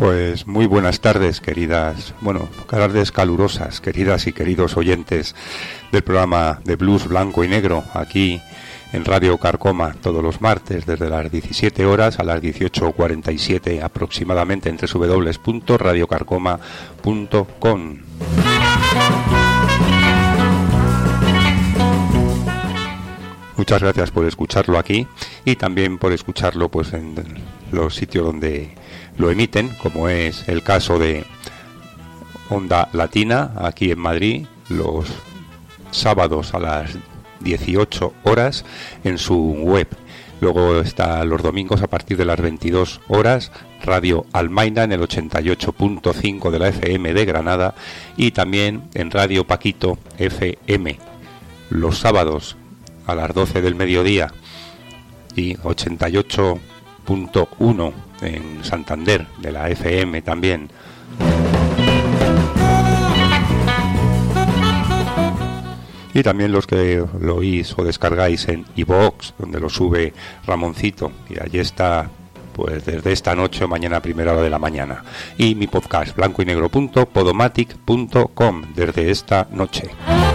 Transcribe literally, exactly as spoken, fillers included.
Pues muy buenas tardes, queridas, bueno, tardes calurosas, queridas y queridos oyentes del programa de Blues Blanco y Negro, aquí en Radio Carcoma, todos los martes, desde las diecisiete horas a las dieciocho cuarenta y siete aproximadamente, en doble u doble u doble u punto radio carcoma punto com. Muchas gracias por escucharlo aquí y también por escucharlo pues en los sitios donde lo emiten, como es el caso de Onda Latina aquí en Madrid, los sábados a las dieciocho horas en su web. Luego está los domingos a partir de las veintidós horas Radio Almaina en el ochenta y ocho punto cinco de la F M de Granada y también en Radio Paquito F M los sábados a las doce del mediodía y ochenta y ocho punto uno en Santander de la F M también. Y también los que lo oís o descargáis en iVoox, donde lo sube Ramoncito, y allí está pues desde esta noche o mañana a primera hora de la mañana. Y mi podcast blanco y negro punto podomatic punto com desde esta noche.